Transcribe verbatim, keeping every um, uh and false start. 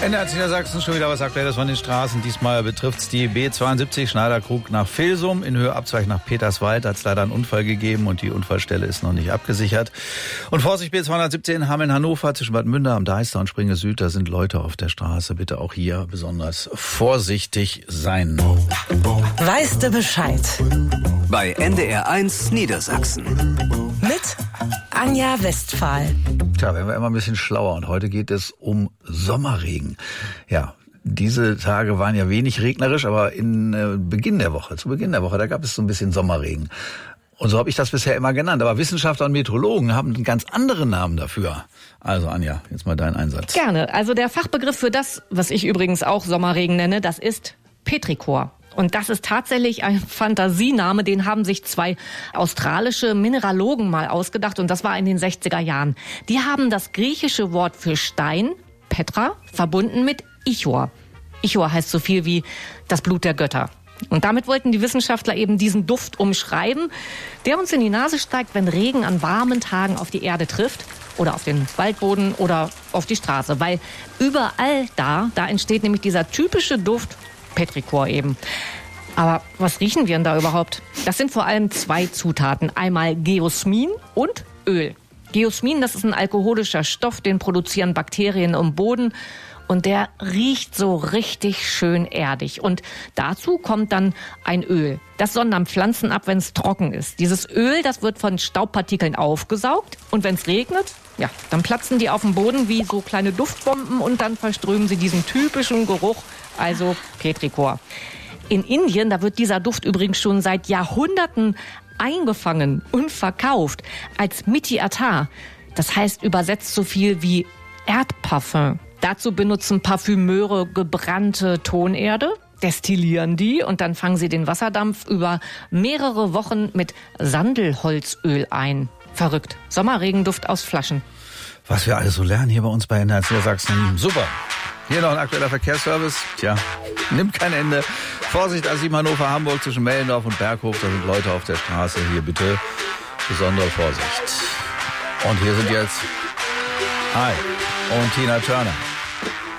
In Niedersachsen schon wieder was Aktuelles von den Straßen. Diesmal betrifft es die B zweiundsiebzig Schneiderkrug nach Vilsum. In Höhe Abzweig nach Peterswald hat es leider einen Unfall gegeben und die Unfallstelle ist noch nicht abgesichert. Und Vorsicht, B zweihundertsiebzehn Hameln-Hannover zwischen Bad Münder am Deister und Springe Süd. Da sind Leute auf der Straße. Bitte auch hier besonders vorsichtig sein. Weißt du Bescheid? Bei N D R eins Niedersachsen. Mit Anja Westphal. Tja, werden wir immer ein bisschen schlauer. Und heute geht es um Sommerregen. Ja, diese Tage waren ja wenig regnerisch, aber in äh, Beginn der Woche, zu Beginn der Woche, da gab es so ein bisschen Sommerregen. Und so habe ich das bisher immer genannt. Aber Wissenschaftler und Meteorologen haben einen ganz anderen Namen dafür. Also Anja, jetzt mal dein Einsatz. Gerne. Also der Fachbegriff für das, was ich übrigens auch Sommerregen nenne, das ist Petrichor. Und das ist tatsächlich ein Fantasiename, den haben sich zwei australische Mineralogen mal ausgedacht und das war in den sechziger Jahren. Die haben das griechische Wort für Stein, Petra, verbunden mit Ichor. Ichor heißt so viel wie das Blut der Götter. Und damit wollten die Wissenschaftler eben diesen Duft umschreiben, der uns in die Nase steigt, wenn Regen an warmen Tagen auf die Erde trifft oder auf den Waldboden oder auf die Straße. Weil überall da, da entsteht nämlich dieser typische Duft Petrichor eben. Aber was riechen wir denn da überhaupt? Das sind vor allem zwei Zutaten. Einmal Geosmin und Öl. Geosmin, das ist ein alkoholischer Stoff, den produzieren Bakterien im Boden. Und der riecht so richtig schön erdig. Und dazu kommt dann ein Öl. Das sondern Pflanzen ab, wenn es trocken ist. Dieses Öl, das wird von Staubpartikeln aufgesaugt. Und wenn es regnet, ja, dann platzen die auf dem Boden wie so kleine Duftbomben und dann verströmen sie diesen typischen Geruch, also Petrichor. In Indien, da wird dieser Duft übrigens schon seit Jahrhunderten eingefangen und verkauft als Miti Atar. Das heißt übersetzt so viel wie Erdparfum. Dazu benutzen Parfümeure gebrannte Tonerde, destillieren die und dann fangen sie den Wasserdampf über mehrere Wochen mit Sandelholzöl ein. Verrückt. Sommerregenduft aus Flaschen. Was wir alles so lernen hier bei uns bei N D R Niedersachsen. Super. Hier noch ein aktueller Verkehrsservice. Tja, nimmt kein Ende. Vorsicht, A sieben Hannover, Hamburg zwischen Mellendorf und Berghof. Da sind Leute auf der Straße. Hier bitte besondere Vorsicht. Und hier sind jetzt Hi und Tina Turner.